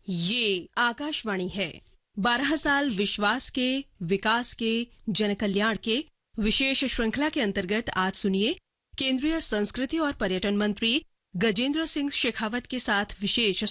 ये आकाशवाणी है। 12 साल विश्वास के, विकास के, जनकल्याण के विशेष श्रृंखला के अंतर्गत आज सुनिए केंद्रीय संस्कृति और पर्यटन मंत्री गजेंद्र सिंह शेखावत के साथ विशेष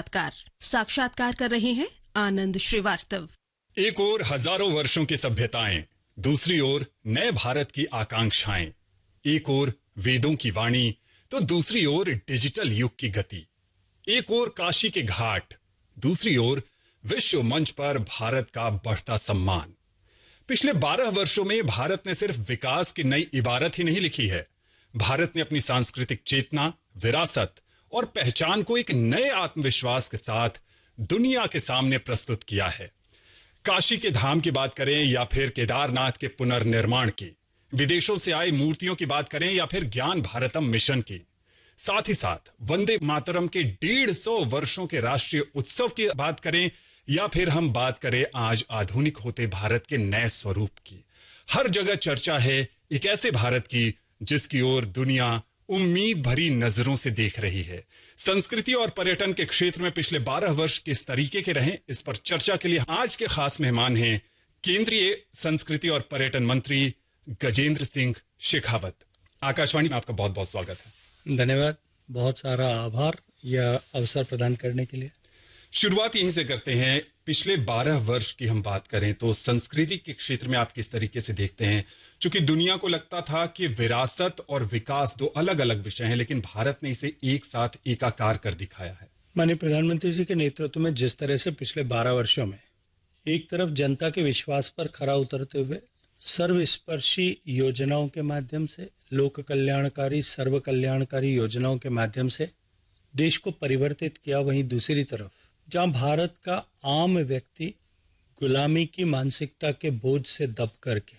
साक्षात्कार कर रहे हैं आनंद श्रीवास्तव। एक ओर हजारों वर्षों की सभ्यताएं, दूसरी ओर नए भारत की आकांक्षाएं, एक ओर वेदों की वाणी तो दूसरी ओर डिजिटल युग की गति, एक ओर काशी के घाट, दूसरी ओर विश्व मंच पर भारत का बढ़ता सम्मान। पिछले 12 वर्षों में भारत ने सिर्फ विकास की नई इबारत ही नहीं लिखी है, भारत ने अपनी सांस्कृतिक चेतना, विरासत और पहचान को एक नए आत्मविश्वास के साथ दुनिया के सामने प्रस्तुत किया है। काशी के धाम की बात करें या फिर केदारनाथ के पुनर्निर्माण की, विदेशों से आई मूर्तियों की बात करें या फिर ज्ञान भारतम मिशन की, साथ ही साथ वंदे मातरम के 150 वर्षों के राष्ट्रीय उत्सव की बात करें या फिर हम बात करें आज आधुनिक होते भारत के नए स्वरूप की, हर जगह चर्चा है एक ऐसे भारत की जिसकी ओर दुनिया उम्मीद भरी नजरों से देख रही है। संस्कृति और पर्यटन के क्षेत्र में पिछले 12 वर्ष किस तरीके के रहे, इस पर चर्चा के लिए आज के खास मेहमान हैं केंद्रीय संस्कृति और पर्यटन मंत्री गजेंद्र सिंह शेखावत। आकाशवाणी में आपका बहुत बहुत स्वागत है। धन्यवाद, बहुत सारा आभार यह अवसर प्रदान करने के लिए। शुरुआत यहीं से करते हैं। पिछले 12 वर्ष की हम बात करें तो संस्कृति के क्षेत्र में आप किस तरीके से देखते हैं? चूंकि दुनिया को लगता था कि विरासत और विकास दो अलग अलग विषय हैं, लेकिन भारत ने इसे एक साथ एकाकार कर दिखाया है। माननीय प्रधानमंत्री जी के नेतृत्व में जिस तरह से पिछले 12 वर्षों में एक तरफ जनता के विश्वास पर खरा उतरते हुए सर्वस्पर्शी योजनाओं के माध्यम से, लोक कल्याणकारी, सर्व कल्याणकारी योजनाओं के माध्यम से देश को परिवर्तित किया, वहीं दूसरी तरफ जहां भारत का आम व्यक्ति गुलामी की मानसिकता के बोझ से दब करके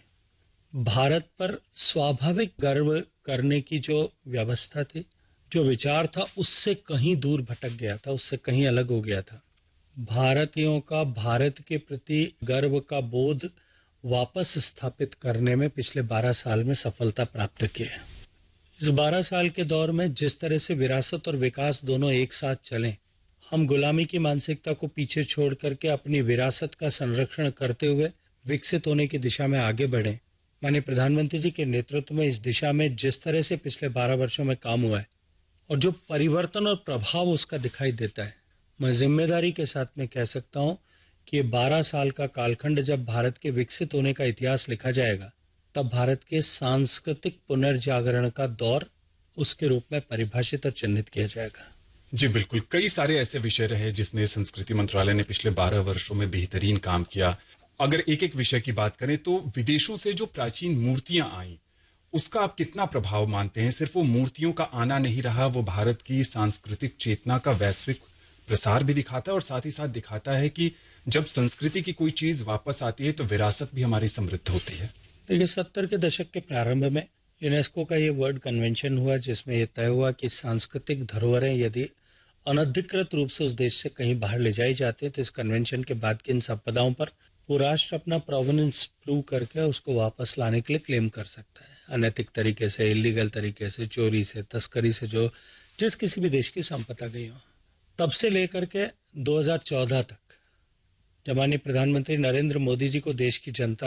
भारत पर स्वाभाविक गर्व करने की जो व्यवस्था थी, जो विचार था, उससे कहीं दूर भटक गया था, उससे कहीं अलग हो गया था। भारतीयों का भारत के प्रति गर्व का बोध वापस स्थापित करने में पिछले 12 साल में सफलता प्राप्त की है। इस 12 साल के दौर में जिस तरह से विरासत और विकास दोनों एक साथ चलें, हम गुलामी की मानसिकता को पीछे छोड़ करके अपनी विरासत का संरक्षण करते हुए विकसित होने की दिशा में आगे बढ़ें। माननीय प्रधानमंत्री जी के नेतृत्व में इस दिशा में जिस तरह से पिछले 12 वर्षों में काम हुआ है और जो परिवर्तन और प्रभाव उसका दिखाई देता है, मैं जिम्मेदारी के साथ में कह सकता हूं कि 12 साल का कालखंड जब भारत के विकसित होने का इतिहास लिखा जाएगा, तब भारत के सांस्कृतिक पुनर्जागरण का दौर उसके रूप में परिभाषित और चिन्हित किया जाएगा। जी बिल्कुल, कई सारे ऐसे विषय रहे जिसमें संस्कृति मंत्रालय ने पिछले 12 वर्षों में बेहतरीन काम किया। अगर एक एक विषय की बात करें तो विदेशों से जो प्राचीन मूर्तियां आई, उसका आप कितना प्रभाव मानते हैं? सिर्फ वो मूर्तियों का आना नहीं रहा, वो भारत की सांस्कृतिक चेतना का वैश्विक प्रसार भी दिखाता है और साथ ही साथ दिखाता है कि जब संस्कृति की कोई चीज वापस आती है तो विरासत भी हमारी समृद्ध होती है। देखिए, 70 के दशक के प्रारंभ में यूनेस्को का ये वर्ल्ड कन्वेंशन हुआ, जिसमें यह तय हुआ कि सांस्कृतिक धरोहरें यदि अनधिकृत रूप से उस देश से कहीं बाहर ले जाई जाती है तो इस कन्वेंशन के बाद की इन संपदाओं पर वो राष्ट्र अपना प्रोवेनेंस प्रूव करके उसको वापस लाने के लिए क्लेम कर सकता है। अनैतिक तरीके से, इलीगल तरीके से, चोरी से, तस्करी से जो जिस किसी भी देश की संपदा गई हो। तब से लेकर के 2014 तक जब माननीय प्रधानमंत्री नरेंद्र मोदी जी को देश की जनता